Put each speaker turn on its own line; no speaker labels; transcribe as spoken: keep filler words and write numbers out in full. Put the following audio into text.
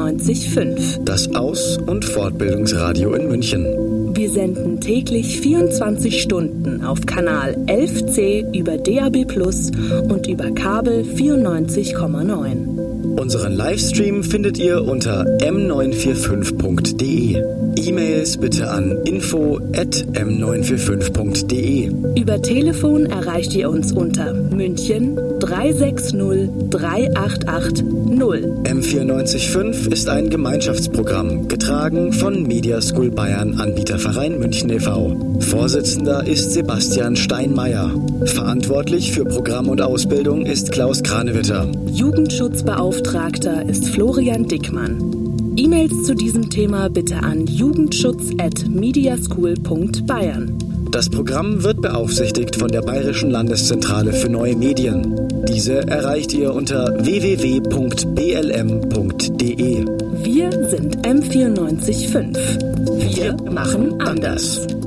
vierundneunzig Komma fünf.
Das Aus- und Fortbildungsradio in München.
Wir senden täglich vierundzwanzig Stunden auf Kanal elf C über D A B plus und über Kabel vierundneunzig Komma neun.
Unseren Livestream findet ihr unter m neun vier fünf punkt de. E-Mails bitte an info at m neun vier fünf punkt de.
Über Telefon erreicht ihr uns unter München drei sechs null drei acht acht null.
M vierundneunzig Komma fünf ist ein Gemeinschaftsprogramm, getragen von Media School Bayern Anbieterverein München e V Vorsitzender ist Sebastian Steinmeier. Verantwortlich für Programm und Ausbildung ist Klaus Kranewitter.
Jugendschutzbeauftragter ist Florian Dickmann. E-Mails zu diesem Thema bitte an jugendschutz at mediaschool punkt bayern.
Das Programm wird beaufsichtigt von der Bayerischen Landeszentrale für neue Medien. Diese erreicht ihr unter w w w punkt b l m punkt de.
Wir sind M vierundneunzig Komma fünf. Wir machen anders.